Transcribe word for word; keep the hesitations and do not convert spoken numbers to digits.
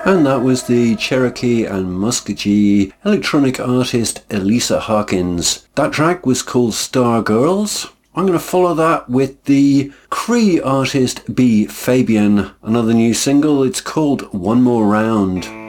And that was the Cherokee and Muskogee electronic artist Elisa Hawkins. That track was called Star Girls. I'm going to follow that with the Cree artist B. Fabian, another new single. It's called One More Round.